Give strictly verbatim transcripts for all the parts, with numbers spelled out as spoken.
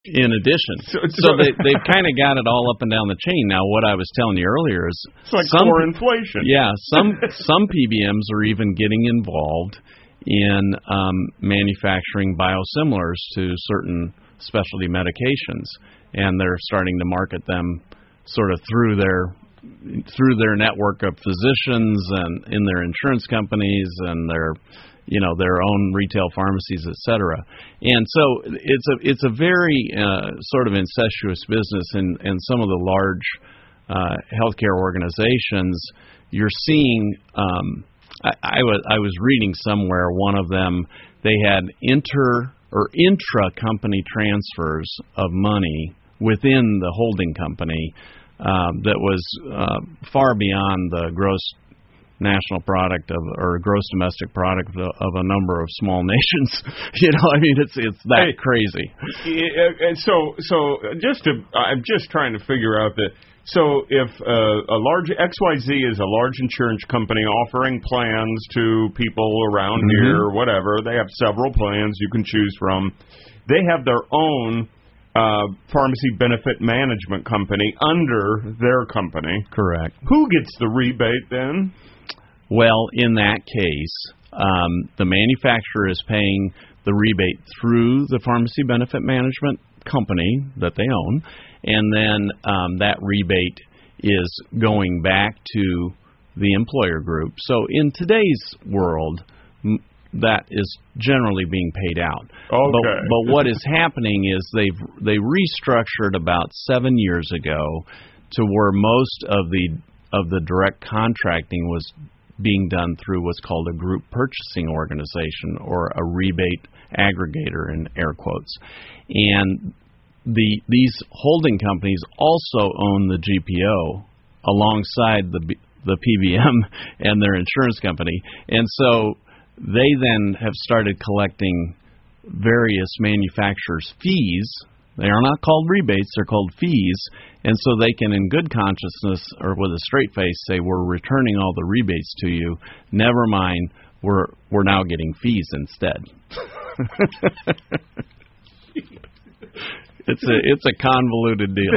in addition. So, so they, they've kind of got it all up and down the chain. Now, what I was telling you earlier is... It's like some, core inflation. Yeah, some some P B Ms are even getting involved in um, manufacturing biosimilars to certain specialty medications, and they're starting to market them sort of through their through their network of physicians and in their insurance companies and their you know their own retail pharmacies, et cetera. And so it's a it's a very uh, sort of incestuous business, and and some of the large uh, healthcare organizations you're seeing. Um, I, I was I was reading somewhere one of them they had inter or intra-company transfers of money within the holding company um, that was uh, far beyond the gross national product of or gross domestic product of, of a number of small nations. You know, I mean, it's it's that hey, crazy. And so so just to I'm just trying to figure out that. So if uh, a large X Y Z is a large insurance company offering plans to people around mm-hmm. here or whatever, they have several plans you can choose from. They have their own uh, pharmacy benefit management company under their company. Correct. Who gets the rebate then? Well, in that case, um, the manufacturer is paying the rebate through the pharmacy benefit management company that they own, and then um, that rebate is going back to the employer group. So in today's world, m- that is generally being paid out. Okay. But, but what is happening is they've they restructured about seven years ago to where most of the of the direct contracting was being done through what's called a group purchasing organization or a rebate aggregator in air quotes. And the these holding companies also own the G P O alongside the the P B M and their insurance company. And so they then have started collecting various manufacturers' fees. They are not called rebates, they're called fees, and so they can, in good consciousness or with a straight face, say, we're returning all the rebates to you, never mind, we're we're now getting fees instead. It's a it's a convoluted deal.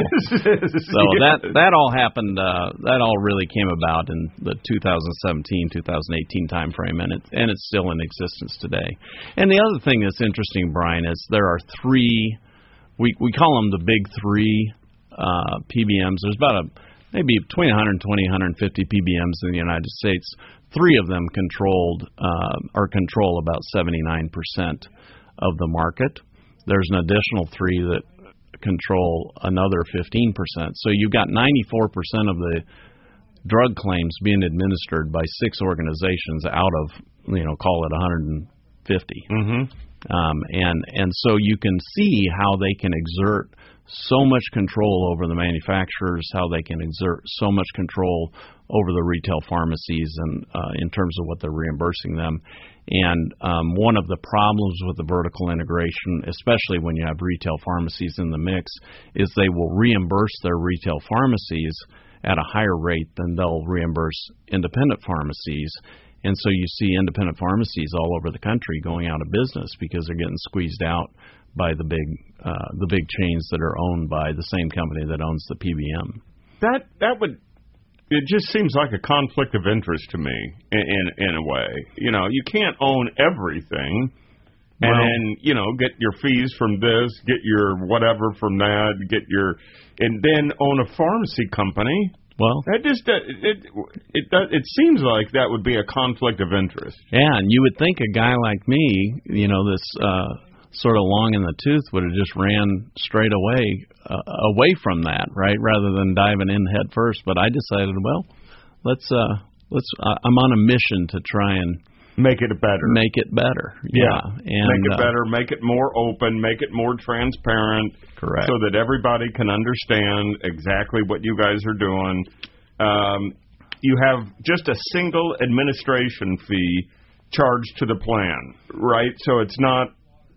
So that that all happened. Uh, that all really came about in the two thousand seventeen, two thousand eighteen time frame, and it and it's still in existence today. And the other thing that's interesting, Brian, is there are three. We we call them the big three uh, P B Ms. There's about a maybe between one hundred twenty, one hundred fifty P B Ms in the United States. Three of them controlled uh, or control about seventy-nine percent of the market. There's an additional three that control another fifteen percent. So you've got ninety-four percent of the drug claims being administered by six organizations out of, you know, call it one hundred fifty. Mm-hmm. Um, and and so you can see how they can exert so much control over the manufacturers, how they can exert so much control over the retail pharmacies and uh, in terms of what they're reimbursing them. And um, one of the problems with the vertical integration, especially when you have retail pharmacies in the mix, is they will reimburse their retail pharmacies at a higher rate than they'll reimburse independent pharmacies. And so you see independent pharmacies all over the country going out of business because they're getting squeezed out by the big uh, the big chains that are owned by the same company that owns the P B M. That that would it just seems like a conflict of interest to me in in, in a way. You know, you can't own everything and well, then, you know, get your fees from this, get your whatever from that, get your and then own a pharmacy company. Well, that just it it it, it seems like that would be a conflict of interest. Yeah, and you would think a guy like me, you know, this uh, sort of long in the tooth, would have just ran straight away uh, away from that, right, rather than diving in head first. But I decided, well, let's uh, let's. Uh, I'm on a mission to try and make it better. Make it better. Yeah, yeah. And, make it uh, better. Make it more open. Make it more transparent. Correct. So that everybody can understand exactly what you guys are doing. Um, you have just a single administration fee charged to the plan, right? So it's not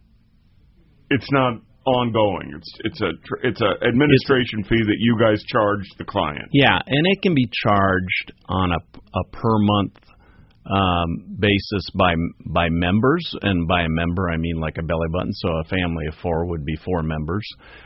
it's not ongoing. It's it's a it's a administration it's, fee that you guys charge the client. Yeah, and it can be charged on a a per month um, basis by by members, and by a member I mean like a belly button. So a family of four would be four members.